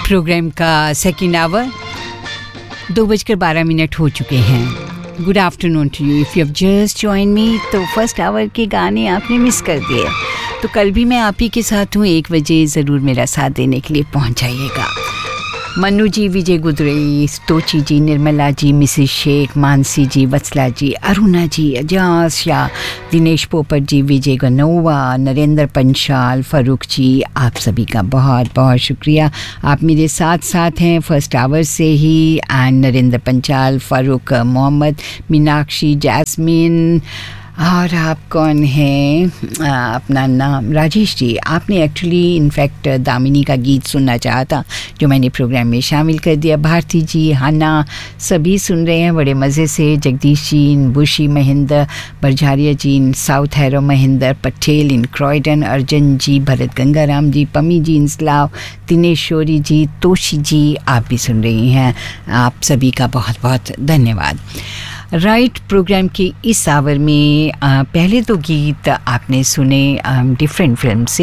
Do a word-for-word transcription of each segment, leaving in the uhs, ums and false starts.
Programme का second hour दो बजकर बारह मिनट हो चुके हैं। Good afternoon to you. If you have just join me तो फर्स्ट आवर के गाने आपने मिस कर दिए, तो कल भी मैं आप ही के साथ हूँ। एक बजे ज़रूर मेरा साथ देने के लिए पहुँच जाइएगा। मन्नू जी, विजय गुदरे, तोची जी, निर्मला जी, मिसेस शेख, मानसी जी, वत्सला जी, अरुणा जी, अजाज शाह, दिनेश पोपट जी, विजय गनोवा, नरेंद्र पंचाल, फ़ारूक जी, आप सभी का बहुत बहुत शुक्रिया। आप मेरे साथ साथ हैं फर्स्ट आवर से ही। एंड नरेंद्र पंचाल, फ़ारूक मोहम्मद, मीनाक्षी, जैस्मिन, और आप कौन हैं? अपना नाम राजेश जी। आपने एक्चुअली इनफैक्ट दामिनी का गीत सुनना चाहा था जो मैंने प्रोग्राम में शामिल कर दिया। भारती जी, हाना, सभी सुन रहे हैं बड़े मज़े से। जगदीश जी इन बुशी महेंद्र, बरझारिया जी इन साउथ हैरो, महेंद्र पटेल इन क्रॉयडन, अर्जन जी, भरत गंगाराम जी, पमी जी इन स्लाव, दिनेश शोरी जी, तोशी जी, आप भी सुन रही हैं। आप सभी का बहुत बहुत धन्यवाद। राइट right, प्रोग्राम के इस आवर में आ, पहले तो गीत आपने सुने डिफरेंट फिल्म से।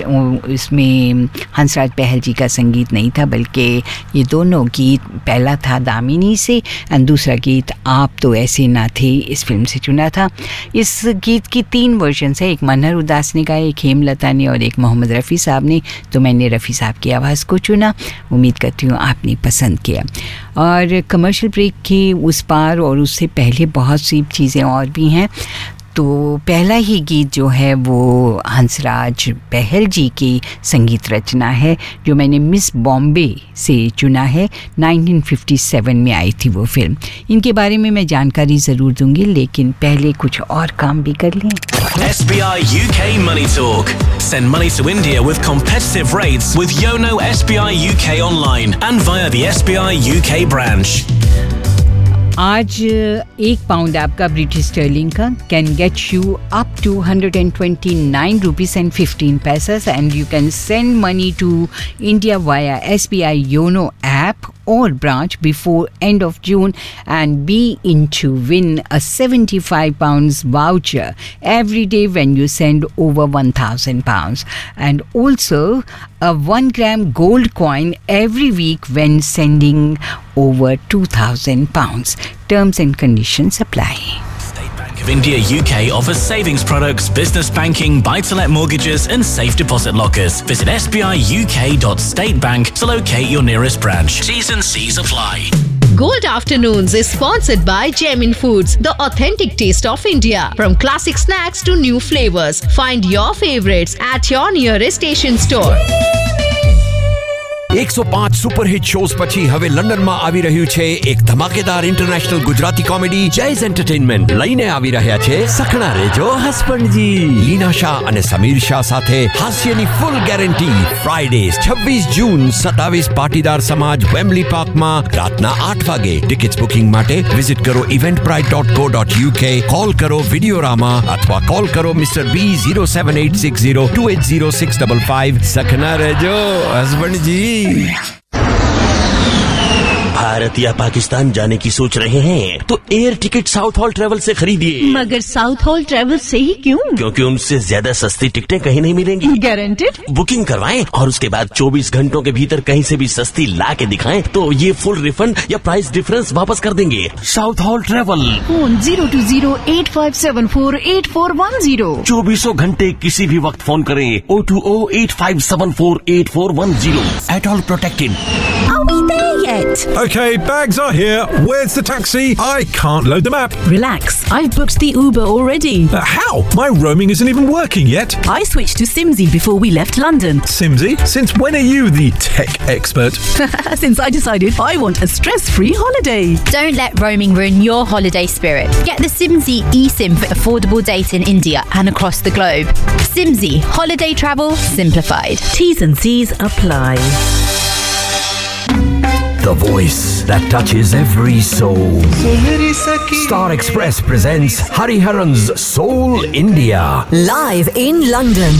इसमें हंसराज बहल जी का संगीत नहीं था, बल्कि ये दोनों गीत, पहला था दामिनी से और दूसरा गीत आप तो ऐसे ना थे, इस फिल्म से चुना था। इस गीत की तीन वर्जन्स है, एक मनहर उदास ने गाया, एक हेमलता ने और एक मोहम्मद रफ़ी साहब ने। तो मैंने रफ़ी साहब की आवाज़ को चुना। उम्मीद करती हूँ आपने पसंद किया। और कमर्शियल ब्रेक के उस पार और उससे पहले बहुत सी चीज़ें और भी हैं। तो पहला ही गीत जो है वो हंसराज बहल जी की संगीत रचना है, जो मैंने मिस बॉम्बे से चुना है। नाइनटीन फिफ्टी सेवन में आई थी वो फिल्म। इनके बारे में मैं जानकारी ज़रूर दूंगी, लेकिन पहले कुछ और काम भी कर लें। S B I U K Money Talk. Send money to India with competitive rates with Yono S B I U K online and via the S B I U K branch. आज एक pound आपका British Stirling का can get you up two hundred and twenty nine rupees and fifteen पैसेस, and you can send money to India via S B I Yono app or branch before end of June and be in to win a seventy-five pounds voucher every day when you send over one thousand pounds, and also a one gram gold coin every week when sending over two thousand pounds. Terms and conditions apply. State Bank of India U K offers savings products, business banking, buy-to-let mortgages and safe deposit lockers. Visit s b i u k dot state bank to locate your nearest branch. T's and C's apply. Gold Afternoons is sponsored by Gemin Foods, the authentic taste of India. From classic snacks to new flavors, find your favorites at your nearest station store. એકસો પાંચ superhit shows પછી હવે લંડનમાં આવી રહ્યું છે એક ધમાકેદાર ઇન્ટરનેશનલ ગુજરાતી કોમેડી જૈઝ એન્ટરટેનમેન્ટ લઈને આવી રહ્યા છે સખણા રેજો હસબન્ડજી લીના શાહ અને સમીર શાહ સાથે હાસ્યની ફૂલ ગેરંટી ફ્રાઈડે છવ્વીસ જૂન સત્તાવીસ પાટીદાર સમાજ વેમ્બલી પાર્કમાં રાતના આઠ વાગે ટિકિટ્સ બુકિંગ માટે વિઝિટ કરો eventbrite dot co dot u k call કરો વિડિયોરામા અથવા કોલ કરો મિસ્ટર બી zero seven eight six zero two eight zero six five five સખણા રેજો હસબન્ડજી। Bharat या पाकिस्तान जाने की सोच रहे हैं तो air ticket south hall travel से खरीदिए। मगर साउथ हॉल ट्रेवल से ही क्यों? क्योंकि उनसे ज्यादा सस्ती टिकटें कहीं नहीं मिलेंगी। गारंटेड? बुकिंग करवाएं और उसके बाद चौबीस घंटों के भीतर कहीं से भी सस्ती ला के दिखाएं तो ये फुल रिफंड या प्राइस डिफरेंस वापस कर देंगे। South hall travel, phone zero to zero eight five seven four eight four one zero. चौबीसों घंटे किसी भी वक्त फोन करें O two O eight five seven four eight four one zero. At all protected. Are we there yet? Okay, bags are here. Where's the taxi? I can't load the map. Relax, I've booked the Uber already. Uh, how? My roaming isn't even working yet. I switched to Simsy before we left London. Simsy? Since when are you the tech expert? Since I decided I want a stress-free holiday. Don't let roaming ruin your holiday spirit. Get the Simsy eSIM for affordable data in India and across the globe. Simsy, holiday travel simplified. T's and C's apply. The voice that touches every soul. Star Express presents Hariharan's Soul India. Live in London.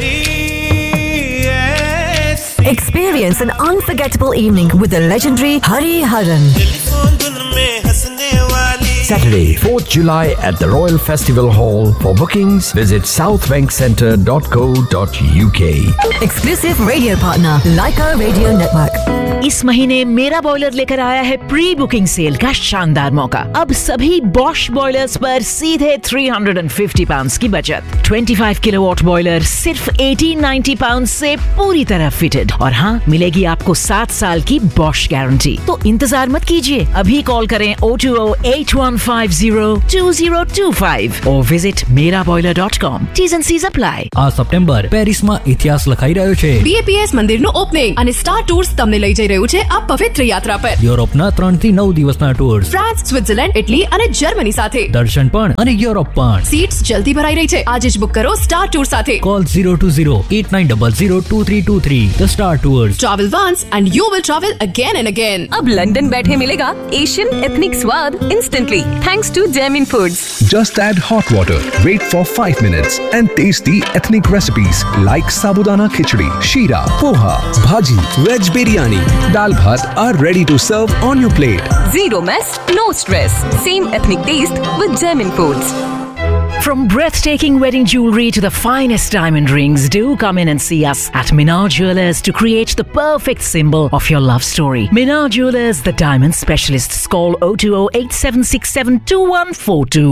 Experience an unforgettable evening with the legendary Hariharan. Saturday, fourth July at the Royal Festival Hall. For bookings, visit south bank centre dot co dot u k. Exclusive radio partner, Leica Radio Network. इस महीने मेरा boiler लेकर आया है pre booking cell का शानदार मौका। अब सभी बॉश बॉयलर्स पर सीधे तीन सौ पचास पाउंड्स की बचत। पच्चीस किलोवाट बॉयलर सिर्फ अठारह सौ नब्बे पाउंड्स से पूरी तरह फिटेड, और हाँ, मिलेगी आपको सात साल की बॉश गारंटी। तो इंतजार मत कीजिए, अभी कॉल करें O two O eight one five zero to zero to five और विजिट मेरा boiler dot com. T's and C's apply. આ સપ્ટેમ્બર પેરિસમાં ઇતિહાસ લખાઈ રહ્યો છે. B A P S મંદિરનું ઓપનિંગ અને સ્ટાર ટૂર્સ તમને લઈ જઈ રહ્યું છે આ પવિત્ર યાત્રા પર. યુરોપના ત્રણ થી નવ દિવસના ટૂર્સ, ફ્રાન્સ, સ્વિટ્ઝરલેન્ડ, ઇટલી અને જર્મની સાથે. દર્શન પણ અને યુરોપ પણ. સીટ્સ જલ્દી ભરાઈ રહી છે. આજે જ બુક કરો સ્ટાર ટૂર સાથે. Call zero two zero eight nine zero zero two three two three. The Star Tours. Travel once and you will travel again and again. अब लंदन बैठे मिलेगा एशियन एथनिक स्वाद instantly thanks to Jamin Foods. Just add hot water, wait for five minutes and tasty ethnic recipes like sabudana khichdi, sheera, poha, bhaji, veg biryani, dal bhat are ready to serve on your plate. Zero mess, no stress. Same ethnic taste with Jamin Foods. From breathtaking wedding jewelry to the finest diamond rings, do come in and see us at Minar Jewelers to create the perfect symbol of your love story. Minar Jewelers, the diamond specialists. Call zero two zero eight seven six seven two one four two.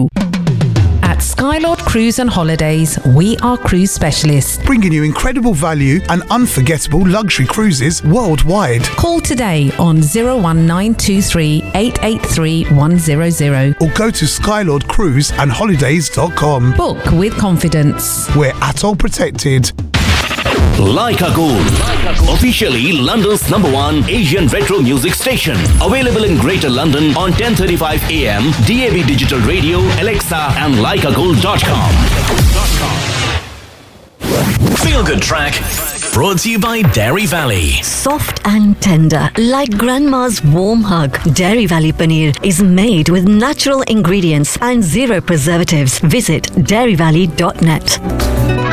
At Skylord Cruise and Holidays, we are cruise specialists, bringing you incredible value and unforgettable luxury cruises worldwide. Call today on zero one nine two three eight eight three one zero zero or go to skylord cruise and holidays dot com. Book with confidence. We're atoll protected. Leica Gold, officially London's number one Asian retro music station. Available in Greater London on ten thirty-five A M, D A B Digital Radio, Alexa and leica gold dot com. Feel Good Track, brought to you by Dairy Valley. Soft and tender, like grandma's warm hug. Dairy Valley Paneer is made with natural ingredients and zero preservatives. Visit dairy valley dot net.